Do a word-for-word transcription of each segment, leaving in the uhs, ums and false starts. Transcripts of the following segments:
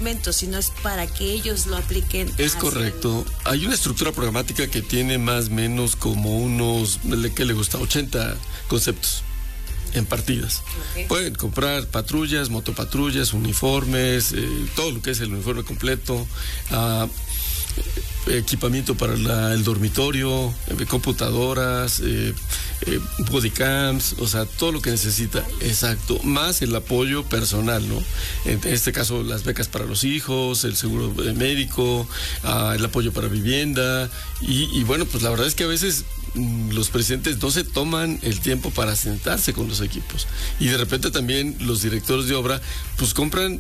elementos, sino es para que ellos lo apliquen. Es correcto. El... Hay una estructura programática que tiene más o menos como unos, ¿qué le gusta? ochenta conceptos en partidas. Okay. Pueden comprar patrullas, motopatrullas, uniformes, eh, todo lo que es el uniforme completo, uh, equipamiento para la, el dormitorio, eh, computadoras, eh, eh, bodycams, o sea, todo lo que necesita, exacto, más el apoyo personal, ¿no? En este caso, las becas para los hijos, el seguro médico, uh, el apoyo para vivienda, y, y bueno, pues la verdad es que a veces mmm, los presidentes no se toman el tiempo para sentarse con los equipos, y de repente también los directores de obra, pues compran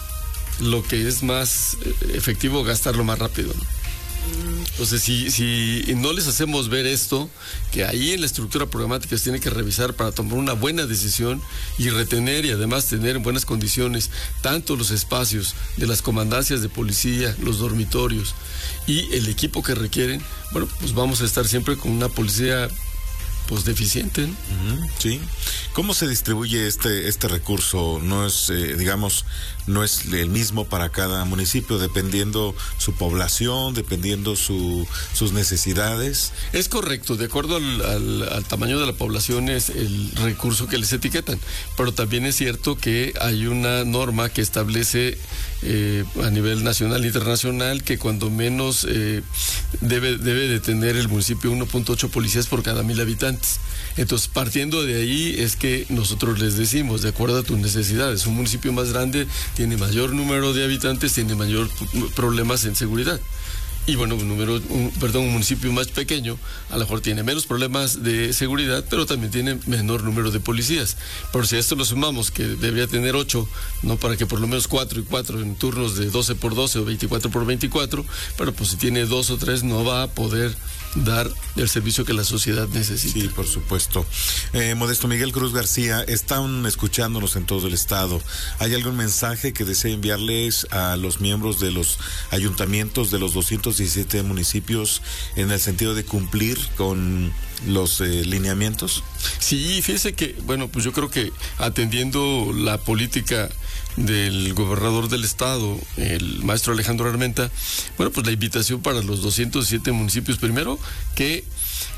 lo que es más efectivo, gastarlo más rápido, ¿no? Entonces, si, si no les hacemos ver esto, que ahí en la estructura programática se tiene que revisar para tomar una buena decisión y retener y además tener en buenas condiciones tanto los espacios de las comandancias de policía, los dormitorios y el equipo que requieren, bueno, pues vamos a estar siempre con una policía pues deficiente, ¿no? Uh-huh, sí. ¿Cómo se distribuye este este recurso? No es, eh, digamos, no es el mismo para cada municipio, dependiendo su población, dependiendo su sus necesidades. Es correcto, de acuerdo al, al, al tamaño de la población es el recurso que les etiquetan, pero también es cierto que hay una norma que establece eh, a nivel nacional e internacional que cuando menos eh, debe, debe de tener el municipio uno punto ocho policías por cada mil habitantes. Entonces, partiendo de ahí es que nosotros les decimos, de acuerdo a tus necesidades, un municipio más grande tiene mayor número de habitantes, tiene mayor problemas en seguridad. Y bueno, un número, un, perdón, un municipio más pequeño a lo mejor tiene menos problemas de seguridad, pero también tiene menor número de policías. Pero si a esto lo sumamos, que debería tener ocho, no para que por lo menos cuatro y cuatro en turnos de doce por doce o veinticuatro por veinticuatro, pero pues si tiene dos o tres no va a poder dar el servicio que la sociedad necesita. Sí, por supuesto. Eh, Modesto Miguel Cruz García, están escuchándonos en todo el estado. ¿Hay algún mensaje que desee enviarles a los miembros de los ayuntamientos de los doscientos diecisiete municipios en el sentido de cumplir con los eh, lineamientos? Sí, fíjese que, bueno, pues yo creo que atendiendo la política del gobernador del estado, el maestro Alejandro Armenta, bueno, pues la invitación para los doscientos siete municipios, primero, que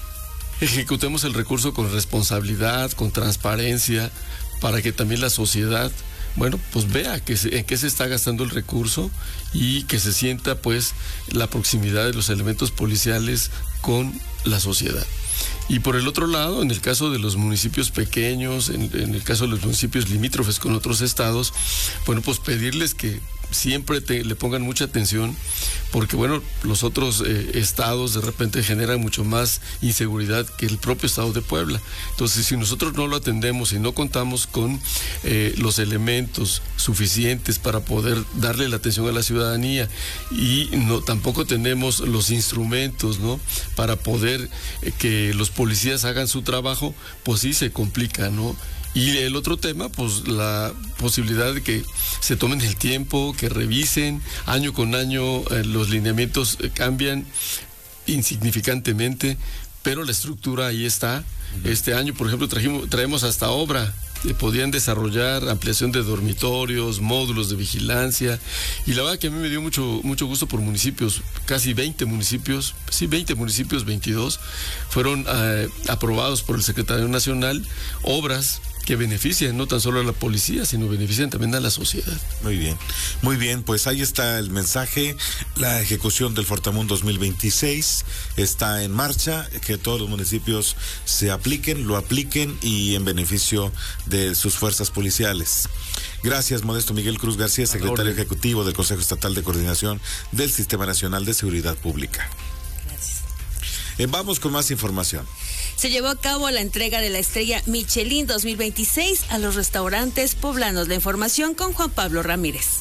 ejecutemos el recurso con responsabilidad, con transparencia, para que también la sociedad, bueno, pues vea que se, en qué se está gastando el recurso y que se sienta, pues, la proximidad de los elementos policiales con la sociedad. Y por el otro lado, en el caso de los municipios pequeños, en, en el caso de los municipios limítrofes con otros estados, bueno, pues pedirles que siempre te, le pongan mucha atención, porque bueno, los otros eh, estados de repente generan mucho más inseguridad que el propio estado de Puebla. Entonces, si nosotros no lo atendemos y no contamos con eh, los elementos suficientes para poder darle la atención a la ciudadanía y no tampoco tenemos los instrumentos, ¿no?, para poder eh, que los policías hagan su trabajo, pues sí se complica, ¿no? Y el otro tema, pues la posibilidad de que se tomen el tiempo, que revisen, año con año eh, los lineamientos eh, cambian insignificantemente, pero la estructura ahí está. Uh-huh. Este año, por ejemplo, trajimos, traemos hasta obra. Eh, podían desarrollar ampliación de dormitorios, módulos de vigilancia, y la verdad que a mí me dio mucho mucho gusto por municipios, casi veinte municipios, sí, veinte municipios, veintidós, fueron eh, aprobados por el Secretario Nacional, obras que benefician no tan solo a la policía, sino benefician también a la sociedad. Muy bien, muy bien, pues ahí está el mensaje. La ejecución del Fortamun dos mil veintiséis está en marcha, que todos los municipios se apliquen, lo apliquen y en beneficio de sus fuerzas policiales. Gracias, Modesto Miguel Cruz García, secretario ejecutivo del Consejo Estatal de Coordinación del Sistema Nacional de Seguridad Pública. Gracias. Eh, vamos con más información. Se llevó a cabo la entrega de la estrella Michelin dos mil veintiséis a los restaurantes poblanos. La información con Juan Pablo Ramírez.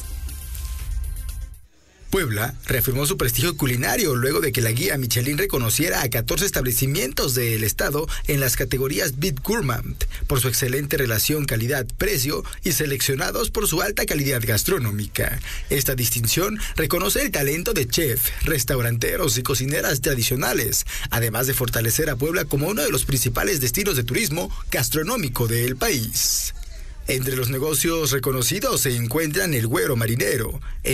Puebla reafirmó su prestigio culinario luego de que la guía Michelin reconociera a catorce establecimientos del estado en las categorías Bib Gourmand por su excelente relación calidad-precio y seleccionados por su alta calidad gastronómica. Esta distinción reconoce el talento de chefs, restauranteros y cocineras tradicionales, además de fortalecer a Puebla como uno de los principales destinos de turismo gastronómico del país. Entre los negocios reconocidos se encuentran el Güero Marinero, el